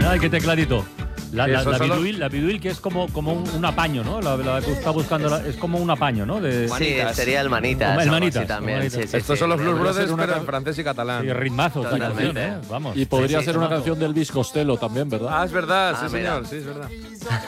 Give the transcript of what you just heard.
Ay, qué tecladito. La Biduil, que es como un apaño, ¿no? La que está buscando, es como un apaño, ¿no? Sí, sería el Manitas. El Manitas también. Sí, Estos son los Blues Brothers, pero en francés y catalán. Y ritmazos la canción, ¿eh? Vamos. Y podría ser una canción del Elvis Costello también, ¿verdad? Ah, es verdad, sí, señor, sí, es verdad.